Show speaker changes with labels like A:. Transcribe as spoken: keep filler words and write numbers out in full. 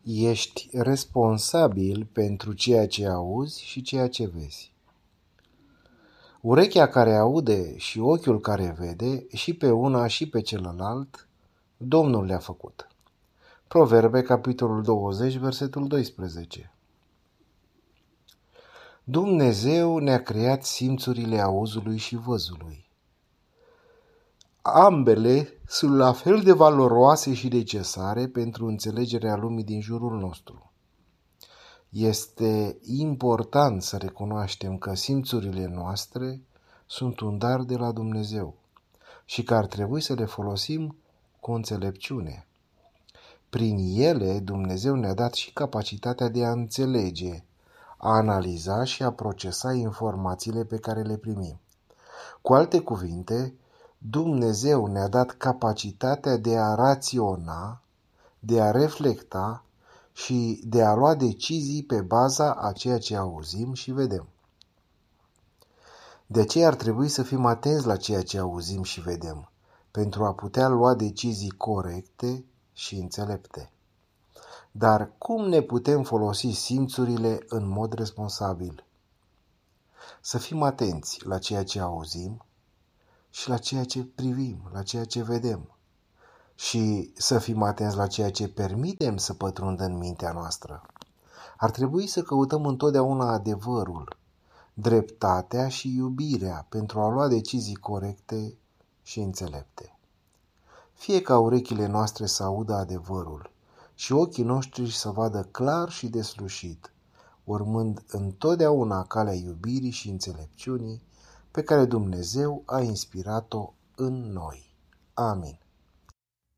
A: Ești responsabil pentru ceea ce auzi și ceea ce vezi. Urechea care aude și ochiul care vede, și pe una și pe celălalt, Domnul le-a făcut. Proverbe, capitolul douăzeci, versetul doisprezece. Dumnezeu ne-a creat simțurile auzului și văzului. Ambele sunt la fel de valoroase și necesare pentru înțelegerea lumii din jurul nostru. Este important să recunoaștem că simțurile noastre sunt un dar de la Dumnezeu și că ar trebui să le folosim cu înțelepciune. Prin ele, Dumnezeu ne-a dat și capacitatea de a înțelege, a analiza și a procesa informațiile pe care le primim. Cu alte cuvinte, Dumnezeu ne-a dat capacitatea de a raționa, de a reflecta și de a lua decizii pe baza a ceea ce auzim și vedem. De aceea ar trebui să fim atenți la ceea ce auzim și vedem, pentru a putea lua decizii corecte și înțelepte. Dar cum ne putem folosi simțurile în mod responsabil? Să fim atenți la ceea ce auzim și la ceea ce privim, la ceea ce vedem. Și să fim atenți la ceea ce permitem să pătrundă în mintea noastră. Ar trebui să căutăm întotdeauna adevărul, dreptatea și iubirea pentru a lua decizii corecte și înțelepte. Fie ca urechile noastre să audă adevărul și ochii noștri să vadă clar și deslușit, urmând întotdeauna calea iubirii și înțelepciunii pe care Dumnezeu a inspirat-o în noi. Amin.